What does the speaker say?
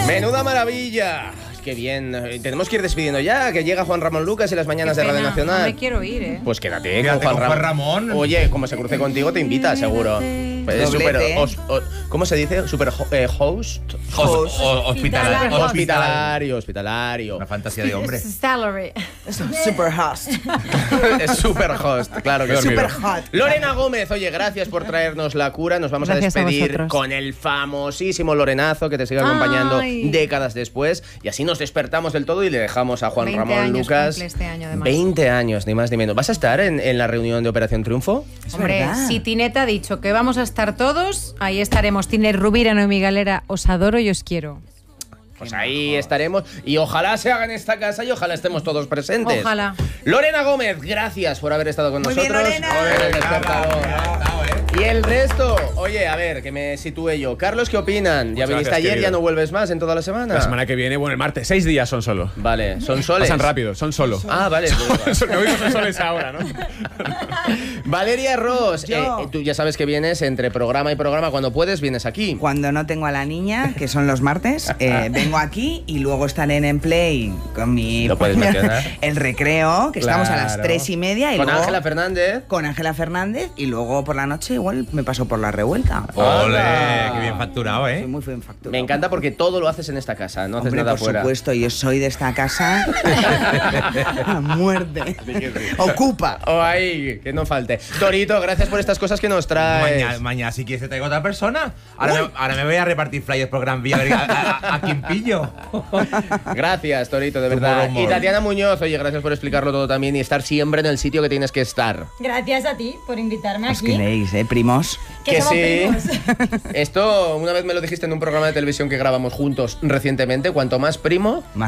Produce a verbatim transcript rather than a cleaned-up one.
Menuda maravilla. Qué bien. Tenemos que ir despidiendo ya, que llega Juan Ramón Lucas y las mañanas de Radio Nacional. No me quiero ir, ¿eh? Pues quédate, Quédate con Juan, con Juan Ramón. Ramón. Oye, como se cruce contigo, te invita, seguro. Es super, os, os, ¿cómo se dice? Super eh, host. Host. Hospitalario. Hospitalario, hospitalario. Una fantasía de hombre. Salary. Es un super host. Es super host, claro que sí. Super hot. Lorena Gómez, oye, gracias por traernos la cura. Nos vamos Gracias a a despedir vosotros. con el famosísimo Lorenazo que te sigue acompañando Ay. décadas después. Y así nos despertamos del todo y le dejamos a Juan veinte Ramón años Lucas. cumple este año, además. veinte años, ni más ni menos. ¿Vas a estar en, en la reunión de Operación Triunfo? Es Hombre, verdad. si Tineta ha dicho que vamos a estar todos, ahí estaremos. Tiner Rubira, Noemí Galera, os adoro y os quiero. Pues ahí estaremos y ojalá se haga en esta casa y ojalá estemos todos presentes. Ojalá. Lorena Gómez, gracias por haber estado con Muy bien, nosotros. Lorena. Joder, el Brava, despertador. brava, brava, ¿eh? Y el resto, oye, a ver, que me sitúe yo. Carlos, ¿qué opinan? Ya Muchas viniste gracias, ayer, querido. ya no vuelves más en toda la semana. La semana que viene, bueno, el martes, seis días son solo. Vale, son soles. Pasan rápido, son solo. Ah, vale. Lo mismo son soles ahora, ¿no? Valeria Ross, Yo. eh, tú ya sabes que vienes entre programa y programa. Cuando puedes, vienes aquí. Cuando no tengo a la niña, que son los martes, eh, vengo aquí y luego estaré en Play con mi... Lo puedes mencionar. el recreo, que estamos a las Claro. tres y media. Y Con luego, Ángela Fernández. Con Ángela Fernández y luego por la noche igual me paso por la revuelta. Ole, Hola. qué bien facturado, Soy ¿eh? muy bien facturado. Me encanta porque todo lo haces en esta casa, no haces Hombre, nada por fuera. supuesto, yo soy de esta casa a muerte. Ocupa. Oh, ay, que no falte. Torito, gracias por estas cosas que nos traes. Mañana, mañana, si quieres, te traigo otra persona. Ahora me, ahora me voy a repartir flyers por Gran Vía a ver a, a, a quién pillo. Gracias, Torito, de verdad. Tomorrow morning. Y Tatiana Muñoz, oye, gracias por explicarlo todo también y estar siempre en el sitio que tienes que estar. Gracias a ti por invitarme Os aquí. queréis, ¿eh, primos? Que somos primos. Esto una vez me lo dijiste en un programa de televisión que grabamos juntos recientemente. Cuanto más primo, Más